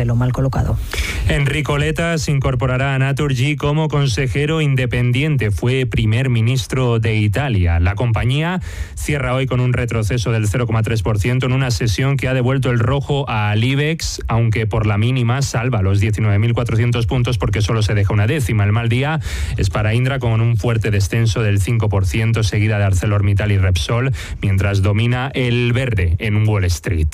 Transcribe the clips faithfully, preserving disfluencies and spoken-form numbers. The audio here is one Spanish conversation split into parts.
modelo mal colocado. Enrico Letta se incorporará a Naturgy como consejero independiente. Fue primer ministro de Italia. La compañía cierra hoy con un retroceso del cero coma tres por ciento en una sesión que ha devuelto el rojo al IBEX, aunque por la mínima salva los diecinueve mil cuatrocientos puntos porque solo se deja una décima. El mal día es para Indra con un fuerte descenso del cinco por ciento, seguida de ArcelorMittal y Repsol, mientras domina el verde en Wall Street.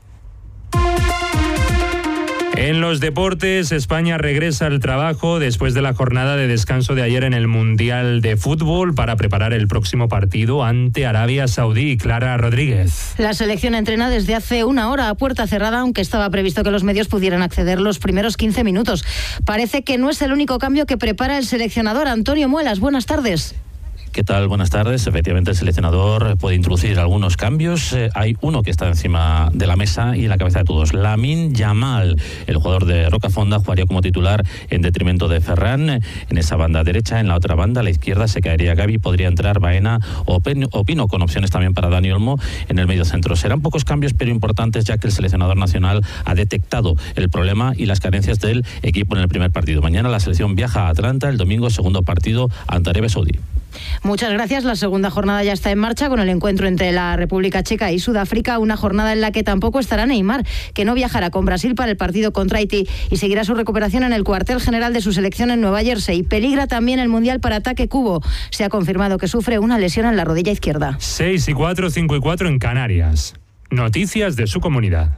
En los deportes, España regresa al trabajo después de la jornada de descanso de ayer en el Mundial de Fútbol para preparar el próximo partido ante Arabia Saudí. Clara Rodríguez. La selección entrena desde hace una hora a puerta cerrada, aunque estaba previsto que los medios pudieran acceder los primeros quince minutos. Parece que no es el único cambio que prepara el seleccionador. Antonio Muelas, buenas tardes. ¿Qué tal? Buenas tardes. Efectivamente, el seleccionador puede introducir algunos cambios. Eh, hay uno que está encima de la mesa y en la cabeza de todos. Lamine Yamal, el jugador de Rocafonda, jugaría como titular en detrimento de Ferran en esa banda derecha. En la otra banda, a la izquierda, se caería Gavi. Podría entrar Baena o Pino, con opciones también para Dani Olmo en el medio centro. Serán pocos cambios, pero importantes, ya que el seleccionador nacional ha detectado el problema y las carencias del equipo en el primer partido. Mañana la selección viaja a Atlanta. El domingo, segundo partido ante Arabia Saudí. Muchas gracias. La segunda jornada ya está en marcha con el encuentro entre la República Checa y Sudáfrica, una jornada en la que tampoco estará Neymar, que no viajará con Brasil para el partido contra Haití y seguirá su recuperación en el cuartel general de su selección en Nueva Jersey. Peligra también el Mundial para Ataque Cubo. Se ha confirmado que sufre una lesión en la rodilla izquierda. seis y cuatro, cinco y cuatro en Canarias. Noticias de su comunidad.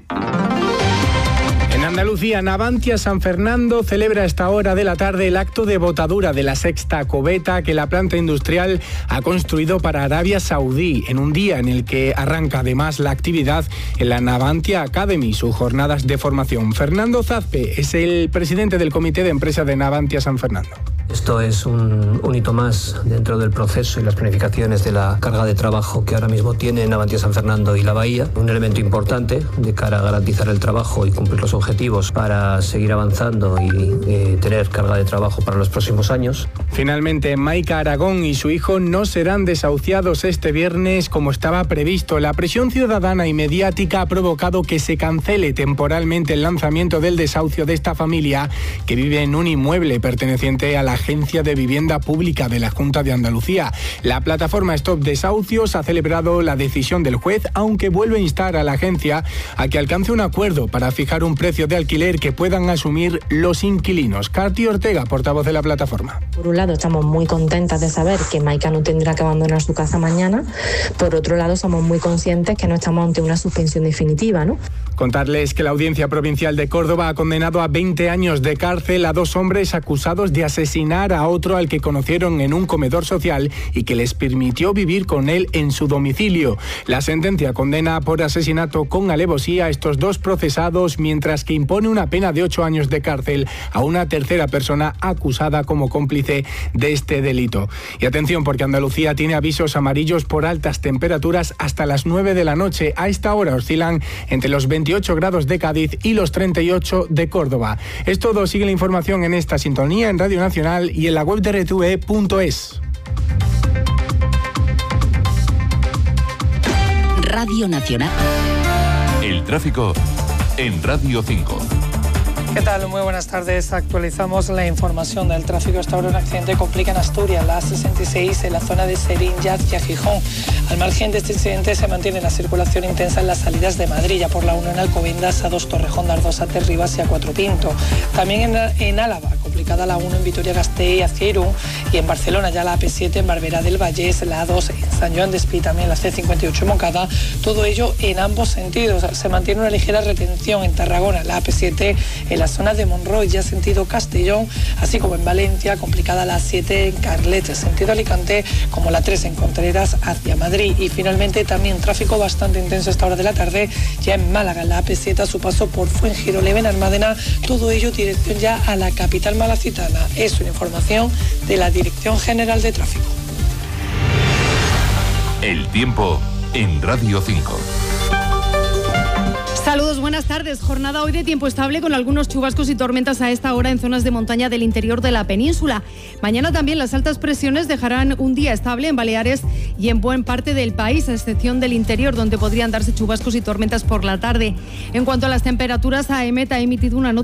En Andalucía, Navantia San Fernando celebra a esta hora de la tarde el acto de botadura de la sexta cubeta que la planta industrial ha construido para Arabia Saudí, en un día en el que arranca además la actividad en la Navantia Academy, sus jornadas de formación. Fernando Zazpe es el presidente del comité de empresa de Navantia San Fernando. Esto es un, un hito más dentro del proceso y las planificaciones de la carga de trabajo que ahora mismo tiene Navantia San Fernando y La Bahía. Un elemento importante de cara a garantizar el trabajo y cumplir los objetivos para seguir avanzando y eh, tener carga de trabajo para los próximos años. Finalmente, Maika Aragón y su hijo no serán desahuciados este viernes como estaba previsto. La presión ciudadana y mediática ha provocado que se cancele temporalmente el lanzamiento del desahucio de esta familia que vive en un inmueble perteneciente a la Agencia de Vivienda Pública de la Junta de Andalucía. La plataforma Stop Desahucios ha celebrado la decisión del juez, aunque vuelve a instar a la agencia a que alcance un acuerdo para fijar un precio de alquiler que puedan asumir los inquilinos. Katy Ortega, portavoz de la plataforma. Por un lado, estamos muy contentas de saber que Maika no tendrá que abandonar su casa mañana. Por otro lado, somos muy conscientes que no estamos ante una suspensión definitiva, ¿no? Contarles que la Audiencia Provincial de Córdoba ha condenado a veinte años de cárcel a dos hombres acusados de asesinar a otro al que conocieron en un comedor social y que les permitió vivir con él en su domicilio. La sentencia condena por asesinato con alevosía a estos dos procesados, mientras que impone una pena de ocho años de cárcel a una tercera persona acusada como cómplice de este delito. Y atención, porque Andalucía tiene avisos amarillos por altas temperaturas hasta las nueve de la noche. A esta hora oscilan entre los veintiocho grados de Cádiz y los treinta y ocho de Córdoba. Es todo. Sigue la información en esta sintonía en Radio Nacional y en la web de R T V E punto es. Radio Nacional. El tráfico en Radio cinco. ¿Qué tal? Muy buenas tardes. Actualizamos la información del tráfico. Hasta ahora un accidente complica en Asturias, la A sesenta y seis en la zona de Sevilla hacia Gijón. Al margen de este incidente se mantiene la circulación intensa en las salidas de Madrid, ya por la uno en Alcobendas, A dos Torrejón, A dos Ate Ribas y A cuatro Pinto. También en, en Álava, complicada la uno en Vitoria-Gasteiz hacia Irún, y en Barcelona ya la A P siete en Barberá del Vallés, la A dos en San Joan Despí, también la C cincuenta y ocho en Moncada, todo ello en ambos sentidos. Se mantiene una ligera retención en Tarragona, la A P siete en la zona de Monroy, ya sentido Castellón, así como en Valencia, complicada la A siete en Carlet, sentido Alicante, como la tres en Contreras hacia Madrid. Y finalmente también tráfico bastante intenso a esta hora de la tarde, ya en Málaga, la A P siete a su paso por Fuengirola, en Almádena, todo ello dirección ya a la capital malacitana. Es una información de la Dirección General de Tráfico. El tiempo en Radio cinco. Saludos, buenas tardes. Jornada hoy de tiempo estable con algunos chubascos y tormentas a esta hora en zonas de montaña del interior de la península. Mañana también las altas presiones dejarán un día estable en Baleares y en buena parte del país, a excepción del interior, donde podrían darse chubascos y tormentas por la tarde. En cuanto a las temperaturas, A E M E T ha emitido una nota